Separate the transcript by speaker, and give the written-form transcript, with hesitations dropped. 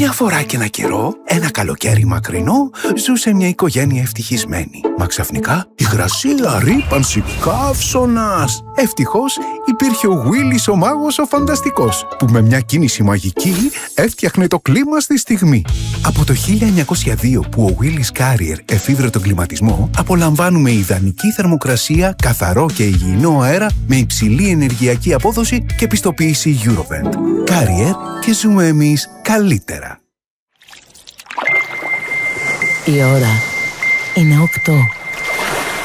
Speaker 1: Μια φορά και ένα καιρό, ένα καλοκαίρι μακρινό, ζούσε μια οικογένεια ευτυχισμένη. Μα ξαφνικά, υγρασία, ρύπανση, καύσωνας. Ευτυχώς, υπήρχε ο Βίλις ο μάγος ο φανταστικός, που με μια κίνηση μαγική έφτιαχνε το κλίμα στη στιγμή. Από το 1902 που ο Βίλις Κάριερ εφήβρε τον κλιματισμό, απολαμβάνουμε ιδανική θερμοκρασία, καθαρό και υγιεινό αέρα με υψηλή ενεργειακή απόδοση και πιστοποίηση Eurovent. Κάριερ, και ζούμε εμείς καλύτερα.
Speaker 2: Η ώρα είναι 8.